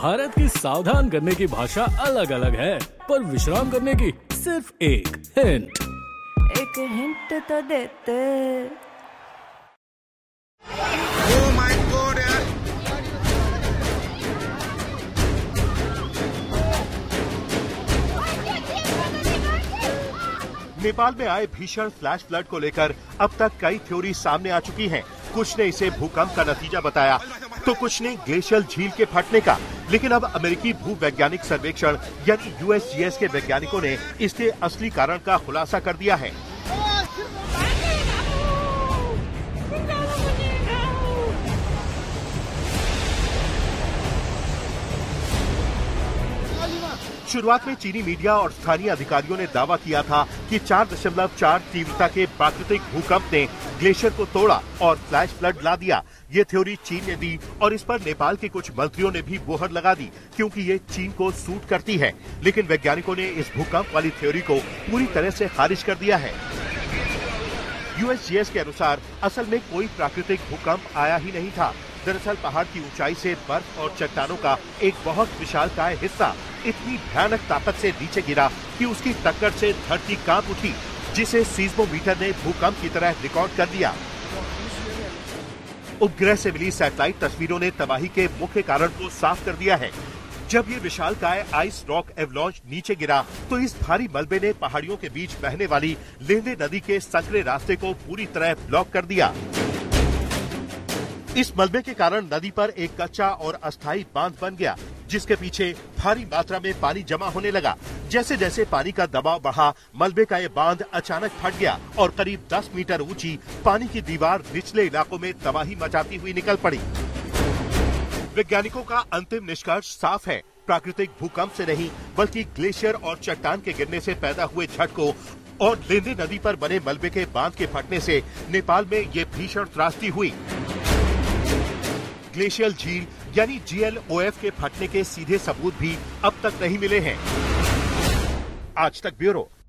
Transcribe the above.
भारत की सावधान करने की भाषा अलग अलग है, पर विश्राम करने की सिर्फ एक हिंट तो देते। Oh my God, यार। नेपाल में आए भीषण फ्लैश फ्लड को लेकर अब तक कई थ्योरी सामने आ चुकी हैं। कुछ ने इसे भूकंप का नतीजा बताया, तो कुछ ने ग्लेशियल झील के फटने का। लेकिन अब अमेरिकी भूवैज्ञानिक सर्वेक्षण यानी USGS के वैज्ञानिकों ने इसके असली कारण का खुलासा कर दिया है। शुरुआत में चीनी मीडिया और स्थानीय अधिकारियों ने दावा किया था कि 4.4 तीव्रता के प्राकृतिक भूकंप ने ग्लेशियर को तोड़ा और फ्लैश फ्लड ला दिया। ये थ्योरी चीन ने दी और इस पर नेपाल के कुछ मंत्रियों ने भी मोहर लगा दी, क्योंकि ये चीन को सूट करती है। लेकिन वैज्ञानिकों ने इस भूकंप वाली थ्योरी को पूरी तरह से खारिज कर दिया है। USGS के अनुसार असल में कोई प्राकृतिक भूकंप आया ही नहीं था। दरअसल पहाड़ की ऊंचाई से बर्फ और चट्टानों का एक बहुत विशालकाय हिस्सा इतनी भयानक ताकत से नीचे गिरा कि उसकी टक्कर से धरती कांप उठी, जिसे सीस्मोमीटर ने भूकंप की तरह रिकॉर्ड कर दिया। उपग्रह से मिली सैटेलाइट तस्वीरों ने तबाही के मुख्य कारण को साफ कर दिया है। जब ये विशालकाय आइस रॉक एवलांच नीचे गिरा तो इस भारी मलबे ने पहाड़ियों के बीच बहने वाली लेंदे नदी के संकरे रास्ते को पूरी तरह ब्लॉक कर दिया। इस मलबे के कारण नदी पर एक कच्चा और अस्थायी बांध बन गया, जिसके पीछे भारी मात्रा में पानी जमा होने लगा। जैसे जैसे पानी का दबाव बढ़ा, मलबे का ये बांध अचानक फट गया और करीब 10 मीटर ऊंची पानी की दीवार निचले इलाकों में तबाही मचाती हुई निकल पड़ी। वैज्ञानिकों का अंतिम निष्कर्ष साफ है, प्राकृतिक भूकंप से नहीं बल्कि ग्लेशियर और चट्टान के गिरने से पैदा हुए झटकों और लेंदे नदी पर बने मलबे के बांध के फटने से नेपाल में ये भीषण त्रासदी हुई। ग्लेशियल झील यानी GLOF के फटने के सीधे सबूत भी अब तक नहीं मिले हैं। आज तक ब्यूरो।